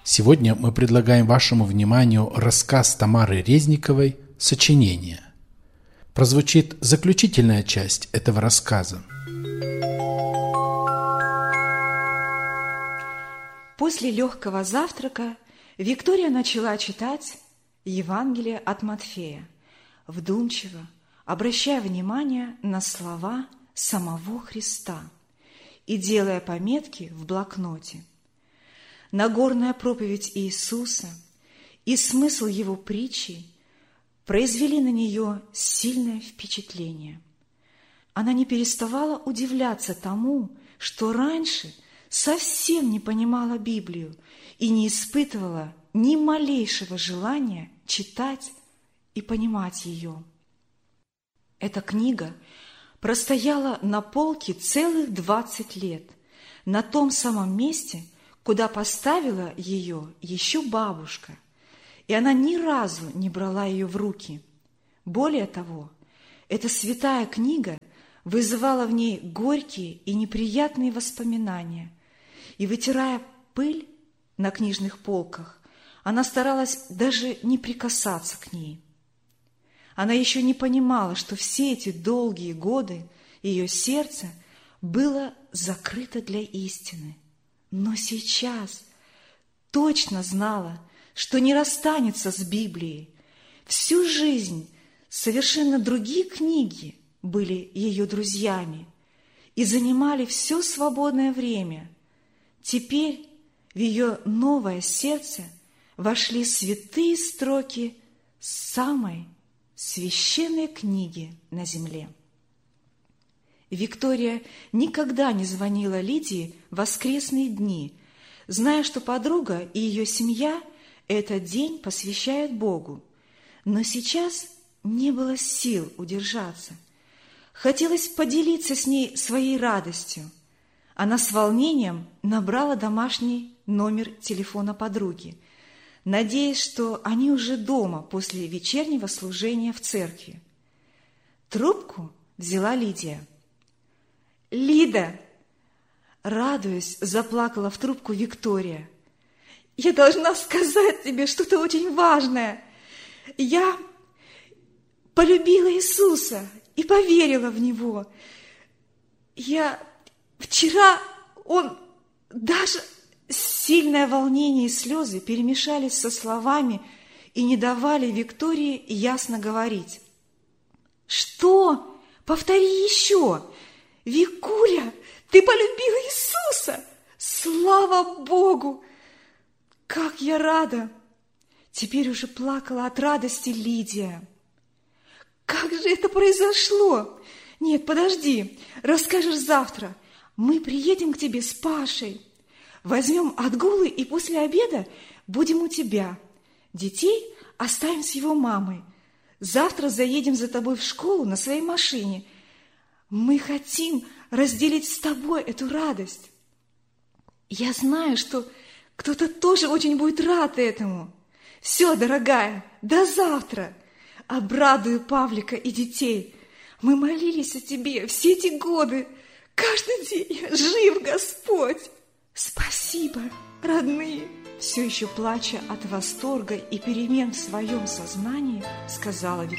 Сегодня мы предлагаем вашему вниманию рассказ Тамары Резниковой «Сочинение». Прозвучит заключительная часть этого рассказа. После легкого завтрака Виктория начала читать Евангелие от Матфея, вдумчиво обращая внимание на слова самого Христа и делая пометки в блокноте. Нагорная проповедь Иисуса и смысл Его притчи произвели на нее сильное впечатление. Она не переставала удивляться тому, что раньше совсем не понимала Библию и не испытывала ни малейшего желания читать и понимать ее. Эта книга простояла на полке целых 20 лет, на том самом месте, куда поставила ее еще бабушка, и она ни разу не брала ее в руки. Более того, эта святая книга вызывала в ней горькие и неприятные воспоминания, и, вытирая пыль на книжных полках, она старалась даже не прикасаться к ней. Она еще не понимала, что все эти долгие годы ее сердце было закрыто для истины. Но сейчас точно знала, что не расстанется с Библией. Всю жизнь совершенно другие книги были ее друзьями и занимали все свободное время. Теперь в ее новое сердце вошли святые строки самой священной книги на земле. Виктория никогда не звонила Лидии в воскресные дни, зная, что подруга и ее семья этот день посвящают Богу. Но сейчас не было сил удержаться. Хотелось поделиться с ней своей радостью. Она с волнением набрала домашний номер телефона подруги, надеясь, что они уже дома после вечернего служения в церкви. Трубку взяла Лидия. «Лида!» Радуясь, заплакала в трубку Виктория. «Я должна сказать тебе что-то очень важное. Я полюбила Иисуса и поверила в Него. Вчера Он даже...» Сильное волнение и слезы перемешались со словами и не давали Виктории ясно говорить. «Что? Повтори еще! Викуля, ты полюбила Иисуса! Слава Богу! Как я рада!» Теперь уже плакала от радости Лидия. «Как же это произошло? Нет, подожди, расскажешь завтра. Мы приедем к тебе с Пашей. Возьмем отгулы и после обеда будем у тебя. Детей оставим с его мамой. Завтра заедем за тобой в школу на своей машине. Мы хотим разделить с тобой эту радость. Я знаю, что кто-то тоже очень будет рад этому. Все, дорогая, до завтра. Обрадую Павлика и детей. Мы молились о тебе все эти годы. Каждый день жив Господь. Спасибо, родные!» Все еще плача от восторга и перемен в своем сознании, сказала Виктория.